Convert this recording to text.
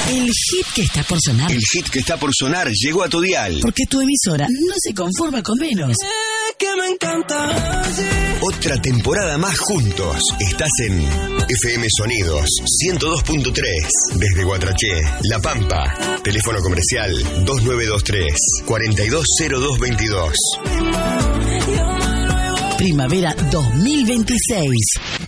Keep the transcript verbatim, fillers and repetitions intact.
El hit que está por sonar. El hit que está por sonar llegó a tu dial. Porque tu emisora no se conforma con menos. Eh, que me encanta. Sí. Otra temporada más juntos. Estás en F M Sonidos ciento dos punto tres. Desde Guatraché, La Pampa. Teléfono comercial dos nueve dos tres, cuatro dos cero dos dos dos. Primavera dos mil veintiséis.